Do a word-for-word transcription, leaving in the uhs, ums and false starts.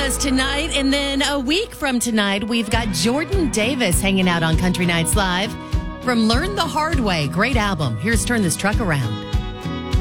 us tonight. And then a week from tonight, we've got Jordan Davis hanging out on Country Nights Live from Learn the Hard Way. Great album. Here's Turn This Truck Around.